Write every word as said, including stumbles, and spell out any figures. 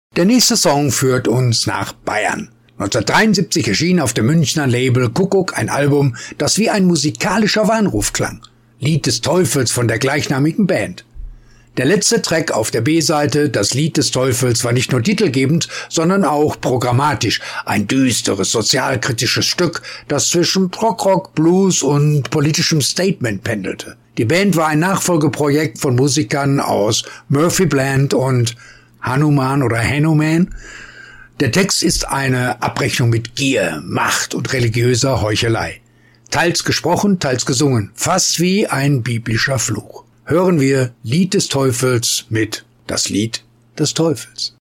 Der nächste Song führt uns nach Bayern. neunzehnhundertdreiundsiebzig erschien auf dem Münchner Label Kuckuck ein Album, das wie ein musikalischer Warnruf klang. Lied des Teufels von der gleichnamigen Band. Der letzte Track auf der B-Seite, das Lied des Teufels, war nicht nur titelgebend, sondern auch programmatisch. Ein düsteres, sozialkritisches Stück, das zwischen Prog-Rock, Blues und politischem Statement pendelte. Die Band war ein Nachfolgeprojekt von Musikern aus Murphy Bland und Hanuman oder Hanuman. Der Text ist eine Abrechnung mit Gier, Macht und religiöser Heuchelei. Teils gesprochen, teils gesungen, fast wie ein biblischer Fluch. Hören wir Lied des Teufels mit Das Lied des Teufels.